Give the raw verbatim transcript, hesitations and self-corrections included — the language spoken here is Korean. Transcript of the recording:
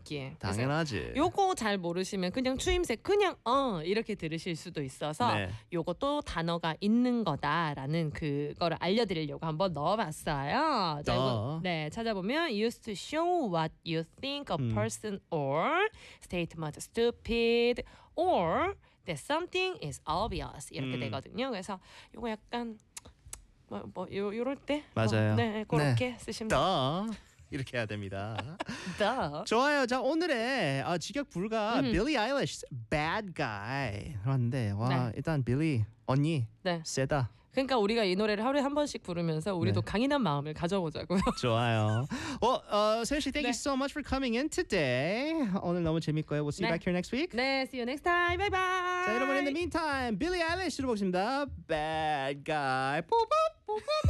듣기에. 당연하지. 요거 잘 모르시면 그냥 추임새 그냥 어 이렇게 들으실 수도 있어서 네. 요것도 단어가 있는 거다라는 그거를 알려드리려고 한번 넣어봤어요. 자, 이거, 네, 찾아보면 used to show what you think a 음. person or statement stupid or that something is obvious 이렇게 음. 되거든요. 그래서 요거 약간 뭐, 뭐 요, 요럴 때 맞아요. 뭐, 네, 그렇게 네. 쓰시면 돼요. 더 이렇게 해야 됩니다. 더. 좋아요. 자 오늘의 아, 직역 불가 음. 빌리 아일리시 Bad Guy 왔는데 와 네. 일단 빌리 언니 네. 세다. 그러니까 우리가 이 노래를 하루에 한 번씩 부르면서 우리도 네. 강인한 마음을 가져보자고요. 좋아요. Well, uh, 세연 씨, thank 네. you so much for coming in today. 오늘 너무 재밌고요. We'll see you 네. back here next week. 네, see you next time. Bye bye. 자 여러분, in the meantime, 빌리 아일리시 들어보겠습니다. Bad Guy. 뽀뽀 뽀뽀.